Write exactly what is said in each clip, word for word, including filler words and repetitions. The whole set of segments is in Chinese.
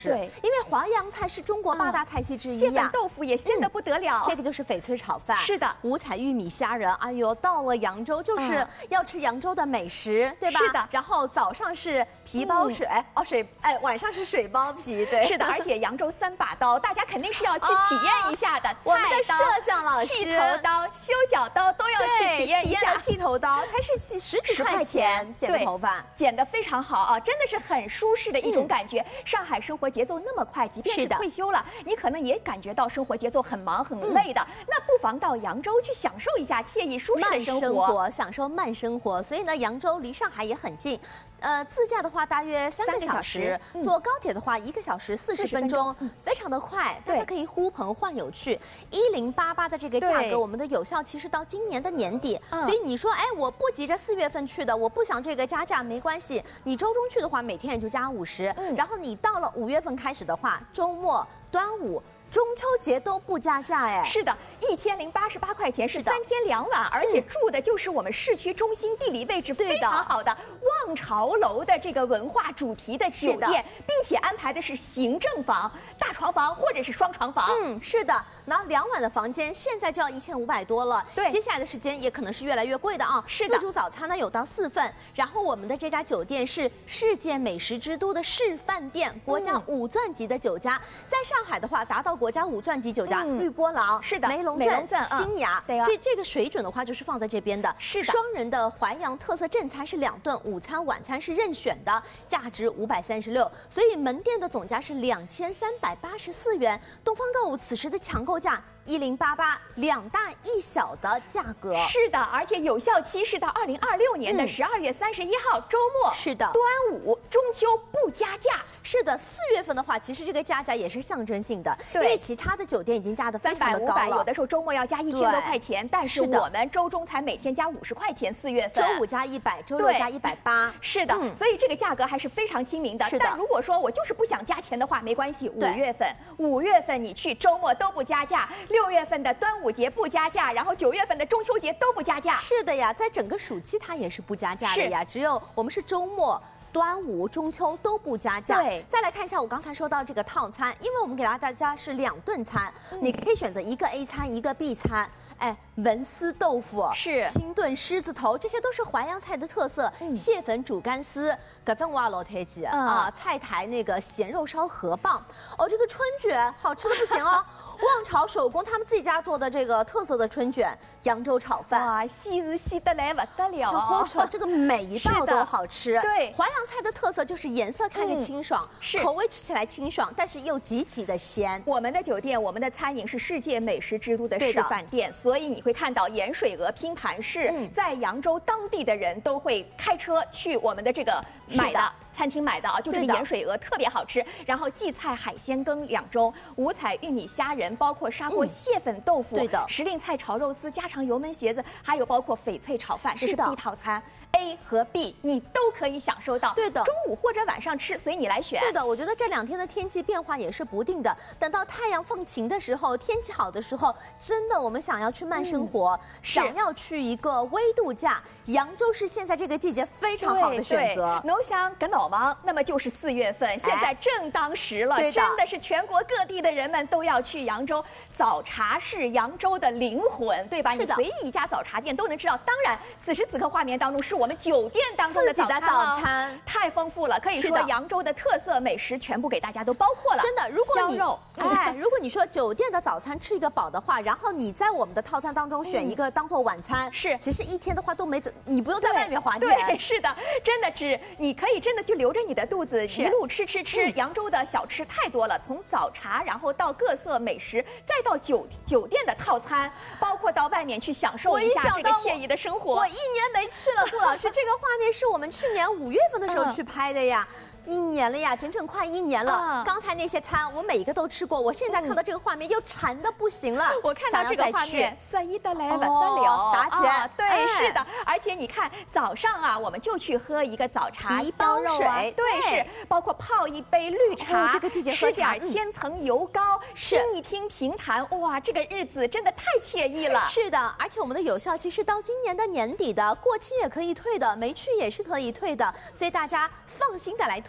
对，因为淮扬菜是中国八大菜系之一呀、啊，蟹粉豆豆腐也鲜得不得了、 嗯。这个就是翡翠炒饭， 是的， 五彩玉米虾仁。哎呦，到了扬州就是要吃扬州的美食，嗯、对吧？ 是的。 然后早上是皮包水，嗯、哦水，哎晚上是水包皮，对。 是的，而且扬州三把刀，大家肯定是要去体验一下的。哦、 我们的摄像老师， 剃头刀、修脚刀都要去体验一下。 剃头刀才是几十几块钱剪个头发， 剪得非常好啊，真的是很舒适的一种感觉。嗯、上海生活节奏那么快。即便是退休了，你可能也感觉到生活节奏很忙很累的，嗯、那不妨到扬州去享受一下惬意舒适的生活， 生活享受慢生活。所以呢，扬州离上海也很近，呃，自驾的话大约三个小时，嗯、坐高铁的话一个小时四十分钟，嗯、非常的快，大家可以呼朋唤友去。一零八八的这个价格，我们的有效期是到今年的年底，嗯、所以你说，哎，我不急着四月份去的，我不想这个加价，没关系，你周中去的话，每天也就加五十，嗯、然后你到了五月份开始的话。周末、端午、中秋节都不加价哎， 是的，一千零八十八块钱是三天两晚，而且住的就是我们市区中心，地理位置非常好的望潮楼的这个文化主题的酒店，并且安排的是行政房、大床房或者是双床房。 嗯，是的，那两晚的房间现在就要一千五百多了， 对， 接下来的时间也可能是越来越贵的啊。 是的， 自助早餐呢有到四份，然后我们的这家酒店是世界美食之都的示范店，国家五钻级的酒家，嗯、在上海的话达到国家五钻级酒家，嗯、绿波廊是的， 梅龙镇、 镇新雅， 对啊， 所以这个水准的话就是放在这边的。 是的， 双人的淮扬特色正餐是两顿，午餐晚餐是任选的，价值五百三十六，所以门店的总价是两千三百八十四元。东方购物此时的抢购价一零八八，两大一小的价格。 是的，而且有效期是到二零二六年的十二月三十一号周末。 是的， 端午、中秋不加价。 是的，四月份的话，其实这个加价也是象征性的，因为其他的酒店已经加的非常的高了， 有的时候周末要加一千多块钱，但是我们周中才每天加五十块钱。四月份， 周五加一百，周六加一百八。 是的，嗯、所以这个价格还是非常亲民的。 是的， 但如果说我就是不想加钱的话，没关系，五月份，五月份你去周末都不加价，六月份的端午节不加价，然后九月份的中秋节都不加价。 是的呀，在整个暑期它也是不加价的呀，只有我们是周末。端午、中秋都不加价。 对， 再来看一下我刚才说到这个套餐，因为我们给大家是两顿餐，嗯、你可以选择一个 A 餐，一个 B 餐。哎，文思豆腐是清炖狮子头，这些都是淮扬菜的特色。嗯、蟹粉煮干丝，葛正瓦老太鸡啊，菜台那个咸肉烧河蚌，哦，这个春卷好吃的不行哦。望潮手工他们自己家做的这个特色的春卷，扬州炒饭， 哇，细是细得来不得了， 好好吃，这个每一道都好吃。 对， 淮扬菜的特色就是颜色看着清爽，嗯、是口味吃起来清爽，但是又极其的鲜。 我们的酒店，我们的餐饮是世界美食之都的示范店，所以你会看到盐水鹅拼盘式，嗯、在扬州当地的人都会开车去我们的这个买的。餐厅买的啊，就这个盐水鹅特别好吃，然后荠菜海鲜羹两盅，五彩玉米虾仁，包括砂锅蟹粉豆腐， 对的， 时令菜炒肉丝，家常油焖茄子，还有包括翡翠炒饭，这是 B 套餐。A 和 B 你都可以享受到， 对的， 中午或者晚上吃，随你来选。 对的，我觉得这两天的天气变化也是不定的，等到太阳放晴的时候，天气好的时候，真的我们想要去慢生活，嗯、想要去一个微度假，扬州是现在这个季节非常好的选择。 侬想跟老忙，那么就是四月份，现在正当时了， 哎、 真的是全国各地的人们都要去扬州。早茶是扬州的灵魂，对吧？你随意一家早茶店都能知道。当然，此时此刻画面当中是我们酒店当中的早餐、哦、 早餐太丰富了，可以说扬州的特色美食全部给大家都包括了。 真的，如果你肉哎，如果你说酒店的早餐吃一个饱的话，然后你在我们的套餐当中选一个当做晚餐， 嗯、是， 其实一天的话都没怎，你不用在外面花钱。 对，是的，真的只你可以真的就留着你的肚子一路吃吃吃。嗯、扬州的小吃太多了，从早茶，然后到各色美食，再到酒酒店的套餐，包括到外面去享受一下这个惬意的生活。 我, 我一年没去了，顾老师，这个画面是我们去年五月份的时候去拍的呀。嗯一年了呀，整整快一年了。啊、刚才那些餐我每一个都吃过，我现在看到这个画面又馋的不行了。 我看到这个画面，色一的来不得了， 哦、打起来、 啊。对，哎、是的。而且你看早上啊，我们就去喝一个早茶， 皮包水， 啊、对，是包括泡一杯绿茶， 哦、这个季节喝茶， 吃点千层油糕，听一听评弹，哇，这个日子真的太惬意了。 是的，而且我们的有效期是到今年的年底的，过期也可以退的，没去也是可以退的，所以大家放心的来退。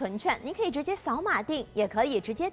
囤券，您可以直接扫码订，也可以直接。